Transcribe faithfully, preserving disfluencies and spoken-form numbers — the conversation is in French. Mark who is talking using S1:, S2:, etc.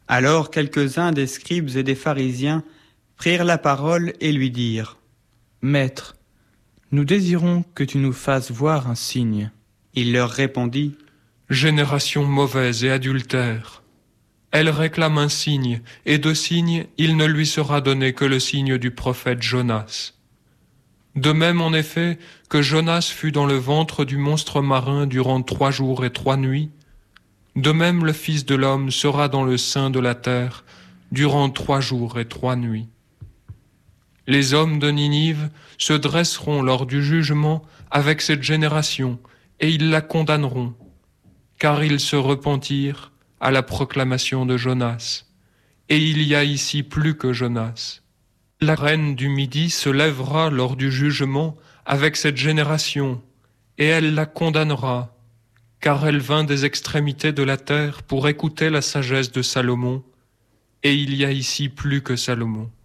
S1: Alors quelques-uns des scribes et des pharisiens prirent la parole et lui dirent :
S2: Maître, nous désirons que tu nous fasses voir un signe.
S1: Il leur répondit :
S3: Génération mauvaise et adultère. Elle réclame un signe, et de signe il ne lui sera donné que le signe du prophète Jonas. De même en effet que Jonas fut dans le ventre du monstre marin durant trois jours et trois nuits, de même le Fils de l'homme sera dans le sein de la terre durant trois jours et trois nuits. Les hommes de Ninive se dresseront lors du jugement avec cette génération, et ils la condamneront, car ils se repentirent à la proclamation de Jonas. Et il y a ici plus que Jonas. La reine du Midi se lèvera lors du jugement avec cette génération, et elle la condamnera, car elle vint des extrémités de la terre pour écouter la sagesse de Salomon, et il y a ici plus que Salomon.